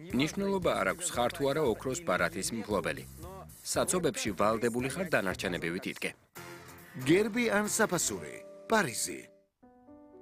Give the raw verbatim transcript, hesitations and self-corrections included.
Ნიშნულობა არ აქვს ხარ თუ არა ოქროს ბარათის მფლობელი. საცობებში ვალდებული ხარ დანარჩენები ვითითკე. გერბი ან საფასური, პარიზი.